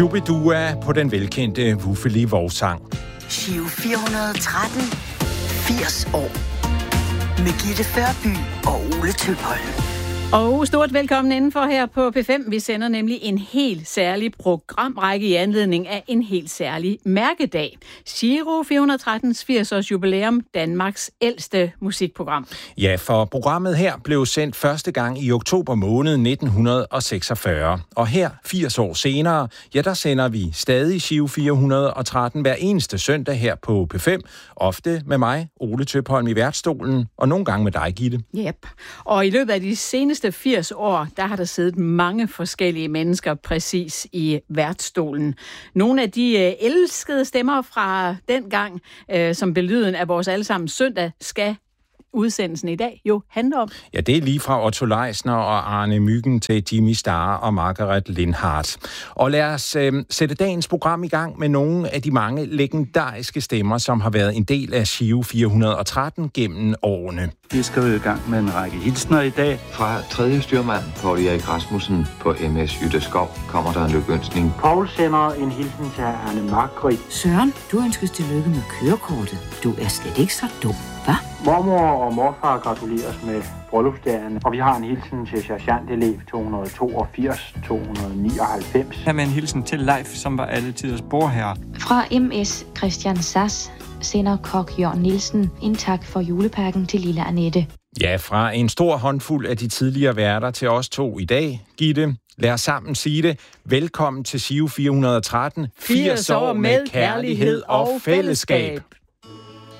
Shubidua på den velkendte Wuffeli Vovsang. Giro 413, 80 år. Med Gitte Førby og Ole Tøpholm. Og stort velkommen indenfor her på P5. Vi sender nemlig en helt særlig programrække i anledning af en helt særlig mærkedag. Giro 413's 80-års jubilæum, Danmarks ældste musikprogram. Ja, for programmet her blev sendt første gang i oktober måned 1946. Og her, 80 år senere, ja, der sender vi stadig Giro 413 hver eneste søndag her på P5. Ofte med mig, Ole Tøpholm, i værtsstolen, og nogle gange med dig, Gitte. Yep. Og i løbet af de seneste 80 år, der har der siddet mange forskellige mennesker præcis i værtsstolen. Nogle af de elskede stemmer fra dengang, som blev lyden af vores allesammens søndag, skal udsendelsen i dag jo handler om. Ja, det er lige fra Otto Leisner og Arne Myggen til Jimmy Starr og Margaret Lindhardt. Og lad os sætte dagens program i gang med nogle af de mange legendariske stemmer, som har været en del af Giro 413 gennem årene. Vi skal jo i gang med en række hilsner i dag. Fra 3. styrmand Poul Erik Rasmussen på MS Jytteskov kommer der en lykønskning. Poul sender en hilsen til Anne Margrit. Søren, du ønskes tillykke med kørekortet. Du er slet ikke så dum, hva'? Mormor og morfar gratuleres med bryllupsdagen, og vi har en hilsen til sergeantelev 282-299. Her med en hilsen til Leif, som var alle tiders bordherre. Fra MS Christian Sass sender kok Jørgen Nielsen en tak for julepakken til lille Annette. Ja, fra en stor håndfuld af de tidligere værter til os to i dag, Gitte. Lad os sammen sige det. Velkommen til Giro 413. 80 år med kærlighed og fællesskab.